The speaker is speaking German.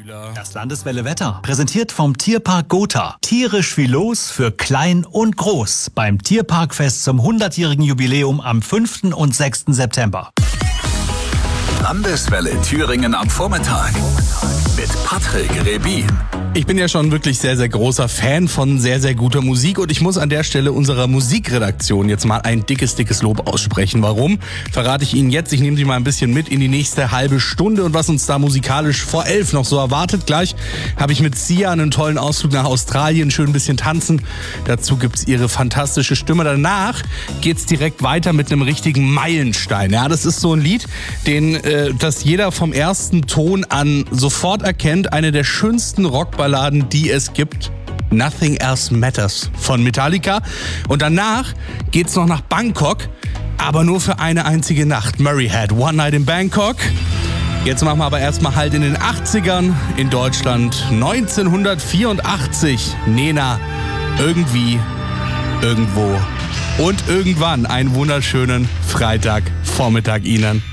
Das Landeswelle-Wetter, präsentiert vom Tierpark Gotha. Tierisch wie los für klein und groß beim Tierparkfest zum 100-jährigen Jubiläum am 5. und 6. September. Landeswelle Thüringen am Vormittag mit Patrick Rebin. Ich bin ja schon wirklich sehr, sehr großer Fan von sehr, sehr guter Musik und ich muss an der Stelle unserer Musikredaktion jetzt mal ein dickes Lob aussprechen. Warum? Verrate ich Ihnen jetzt. Ich nehme Sie mal ein bisschen mit in die nächste halbe Stunde und was uns da musikalisch vor 11 noch so erwartet. Gleich habe ich mit Sia einen tollen Ausflug nach Australien, schön ein bisschen tanzen. Dazu gibt's ihre fantastische Stimme. Danach geht's direkt weiter mit einem richtigen Meilenstein. Ja, das ist so ein Lied, das jeder vom ersten Ton an sofort erkennt. Eine der schönsten Rockballaden, die es gibt. Nothing Else Matters von Metallica. Und danach geht's noch nach Bangkok, aber nur für eine einzige Nacht. Murray Head, One Night in Bangkok. Jetzt machen wir aber erstmal halt in den 80ern in Deutschland. 1984. Nena. Irgendwie, irgendwo und irgendwann einen wunderschönen Freitagvormittag Ihnen.